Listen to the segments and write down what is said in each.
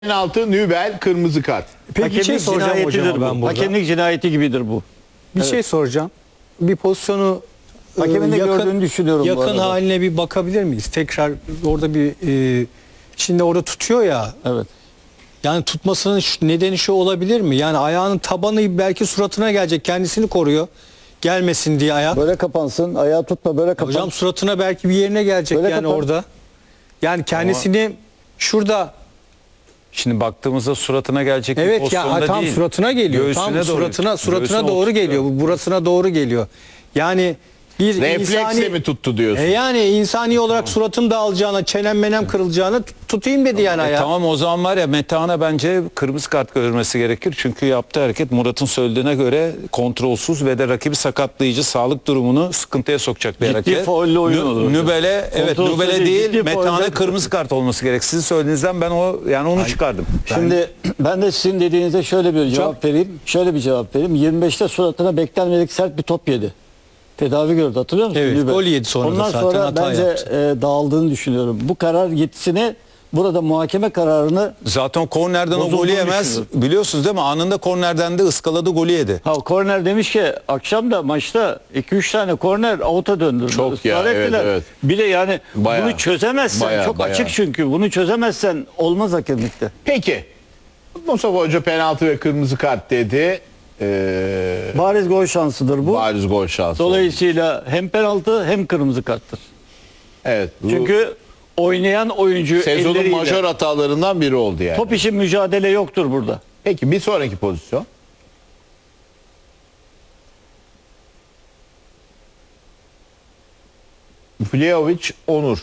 Penaltı, Nübel, kırmızı kart. Peki bir şey soracağım hocam ben burada. Hakemlik cinayeti gibidir bu. Bir şey soracağım. Bir pozisyonu Hakemin de gördüğünü düşünüyorum bu yakın arada. haline bir bakabilir miyiz? Tekrar orada bir şimdi orada tutuyor ya. Evet. Yani tutmasının nedeni şu olabilir mi? Yani ayağının tabanı belki suratına gelecek. Kendisini koruyor. Gelmesin diye ayak. Böyle kapansın. Ayağı tutma, böyle kapan. Hocam suratına belki bir yerine gelecek Böyle yani kapan. orada. Yani kendisini şurada. Şimdi baktığımızda suratına gelecek bir Evet ya pozisyonda tam değil. suratına geliyor. Göğsüne Tam doğru. suratına Göğsüne doğru oturtuyor. geliyor. Burasına doğru geliyor. Yani bir Refleksle mi tuttu diyorsun? Yani insani olarak suratım dağılacağına, çenem menem kırılacağına tutayım dedi yani ayağı. Tamam, o zaman var ya, Metehan'a bence kırmızı kart görmesi gerekir. Çünkü yaptığı hareket Murat'ın söylediğine göre kontrolsüz ve de rakibi sakatlayıcı, sağlık durumunu sıkıntıya sokacak bir Ciddi hareket. faulle oyun olur. Nübel'e Kontrolsüz Nübel'e değil, değil, ciddi Metehan'a faulle. kırmızı kart olması gerek. Sizin söylediğinizden ben onu çıkardım. Şimdi ben de sizin dediğinize şöyle bir cevap vereyim. Şöyle bir cevap vereyim. 25'te suratına beklenmedik sert bir top yedi. Tedavi gördü, hatırlıyor musun? Evet, Nübel? gol yedi sonra da Ondan zaten, sonra hata bence yaptı. dağıldığını düşünüyorum. Bu karar yetisini burada muhakeme kararını Zaten kornerden o Bozulduğunu golü yemez. düşünüyorum. Biliyorsunuz değil mi? Anında kornerden de ıskaladı, golü yedi. korner demiş ki akşam da maçta 2-3 tane korner out'a döndürdü. Çok ya, Israr evet, ettiler. evet. Bir de yani Bayağı. bunu çözemezsen Bayağı, çok bayağı. açık çünkü bunu çözemezsen olmaz hakemlikte. Peki. Mustafa Hoca penaltı ve kırmızı kart dedi. Bariz gol şansıdır bu. Bariz gol şansı. Dolayısıyla hem penaltı hem kırmızı karttır. Evet. Bu Çünkü oynayan oyuncu sezonun elleriyle majör hatalarından biri oldu yani. top için mücadele yoktur burada. Peki bir sonraki pozisyon. Vlahovic Onur.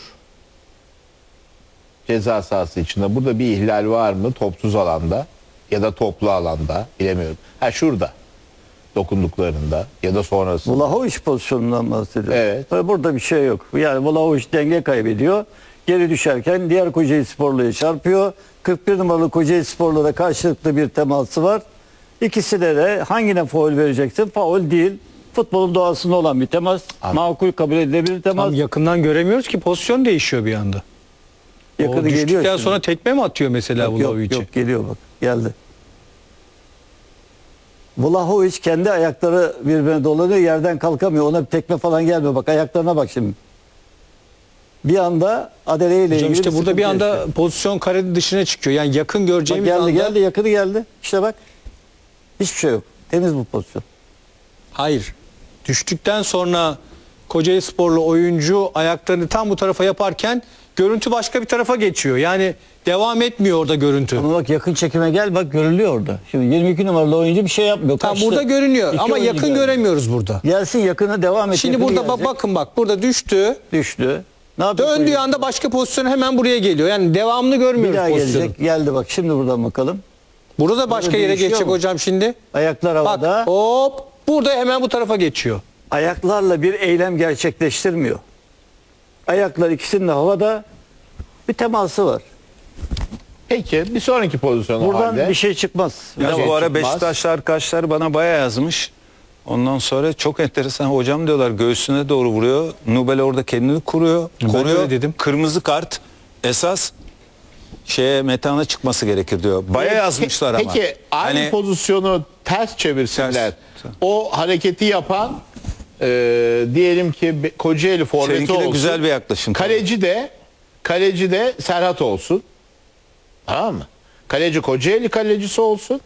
Ceza sahası içinde. Burada bir ihlal var mı? Topsuz alanda ya da toplu alanda, bilemiyorum. Ha şurada. Dokunduklarında ya da sonrası. Vlahovic pozisyonundan bahsediyor. Evet. Burada bir şey yok. Yani Vlahovic denge kaybediyor. Geri düşerken diğer Kocaeli Sporlu'ya çarpıyor. 41 numaralı Kocaeli Sporlu'da da karşılıklı bir teması var. İkisine de hangine faul vereceksin? Faul değil. Futbolun doğasında olan bir temas. Makul kabul edilebilir temas. Tam yakından göremiyoruz ki pozisyon değişiyor bir anda. Yakını O geliyor. düştükten şimdi. sonra tekme mi atıyor mesela Yok, Vlahovic'e? yok geliyor bak. Geldi. Vlahovic kendi ayakları birbirine dolanıyor. Yerden kalkamıyor. Ona bir tekme falan gelmiyor. Bak ayaklarına bak şimdi. Bir anda Adele ile Hocam ilgili işte burada bir sıkıntı anda yaşıyor. pozisyon kare dışına çıkıyor. Yani yakın Bak göreceğimiz geldi anda... geldi yakını geldi. İşte bak. Hiçbir şey yok. Temiz bu pozisyon. Hayır. Düştükten sonra Kocaeli Sporlu oyuncu ayaklarını tam bu tarafa yaparken görüntü başka bir tarafa geçiyor. Yani devam etmiyor orada görüntü. Ama bak yakın çekime gel bak görülüyor orada. Şimdi 22 numaralı oyuncu bir şey yapmıyor. Tam Kaçtı. burada görünüyor İki ama oyuncu yakın geldi. göremiyoruz burada. Gelsin yakına devam et. Şimdi yakını burada gelecek. bakın bak burada düştü. Düştü. Ne yapıyor? Döndüğü anda başka pozisyon hemen buraya geliyor. Yani devamını bir görmüyoruz daha pozisyonu. gelecek. Geldi bak şimdi buradan bakalım. Burada başka yere değişiyor geçecek mu? hocam şimdi. Ayaklar havada. Bak hop burada hemen bu tarafa geçiyor. Ayaklarla bir eylem gerçekleştirmiyor. Ayaklar ikisinin de havada, bir teması var. Peki bir sonraki pozisyon o Buradan halde. bir şey çıkmaz. Ya şey bu ara çıkmaz. Beşiktaşlı arkadaşlar bana bayağı yazmış. Ondan sonra çok enteresan, hocam diyorlar göğsüne doğru vuruyor. Nubel orada kendini koruyor. Ben de Koruyor. öyle dedim. Kırmızı kart esas Metehan'a çıkması gerekir diyor. Bayağı yazmışlar ama. Peki aynı Hani pozisyonu ters çevirsinler. Ters. O hareketi yapan diyelim ki Kocaeli forveti seninki de olsun. güzel bir yaklaşım. Kaleci de Serhat olsun. Tamam mı? Kaleci Kocaeli kalecisi olsun.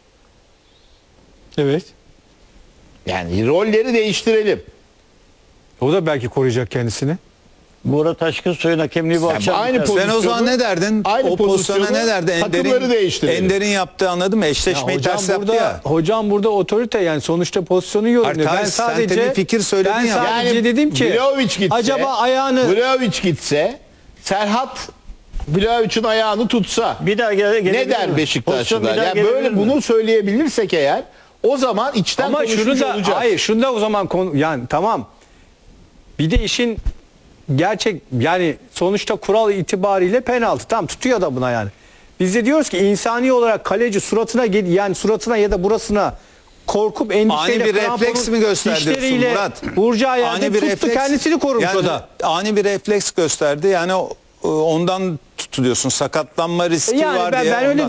Evet. Yani rolleri değiştirelim. O da belki koruyacak kendisini. Buğra Taşkınsoy'un hakemliği bu Yani akşam aynı biter. pozisyonu- Sen o zaman ne derdin? Aynı O pozisyona pozisyonu ne derdin? takımları değiştirelim. Ender'in yaptığı, anladın mı? Eşleşmeyi ters yaptı ya. Hocam burada otorite yani sonuçta pozisyonu yorumluyor. Hayır, Ben sen sadece de bir fikir söyledin ben ya. sadece dedim ki Vlahovic gitse, acaba ayağını Vlahovic gitse, Serhat Vlahovic'in ayağını tutsa Bir daha gelebilir ne der mi? Pozisyon Beşiktaşlılar? bir daha Yani gelebilir böyle mi? bunu söyleyebilirsek eğer o zaman içten ama konuşmuş şunu da olacağız. hayır şunu da o zaman yani tamam. Bir de işin gerçek yani sonuçta kural itibariyle penaltı. Tam tutuyor da buna yani. Biz de diyoruz ki insani olarak kaleci suratına yani suratına ya da burasına korkup endişeyle Ani bir refleks mi gösterdi diyorsun dişleriyle Murat? vuracağı yerde Ani bir tuttu refleks, kendisini korumuş yani o da. ani bir refleks gösterdi. Yani ondan tutuluyorsun. Sakatlanma riski Yani var ben diye. öyle Ondan-